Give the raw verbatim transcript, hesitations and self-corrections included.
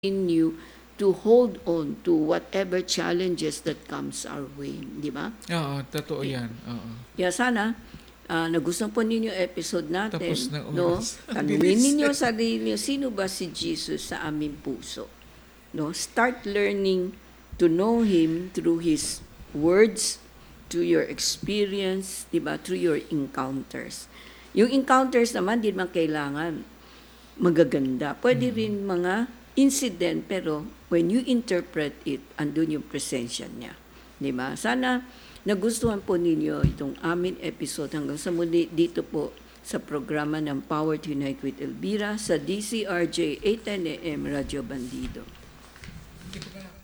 continue to hold on to whatever challenges that comes our way, di ba? Oo, totoo yan. Oo. Kaya sana, ah, nagustuhan po ninyo yung episode natin. Tapos na No? oras. Ang Tanungin bilis. ninyo sa sarili niyo, sino ba si Jesus sa aming puso? No? Start learning to know Him through His words, through your experience, di ba? Through your encounters. Yung encounters naman, di naman kailangan magaganda. Pwede rin mga incident, pero when you interpret it, andun yung presensya niya. Di ba? Sana nagustuhan po ninyo itong aming episode. Hanggang sa muli dito po sa programa ng Power to Unite with Elvira sa D C R J eight ten A M Radyo Bandido. Hindi ko pa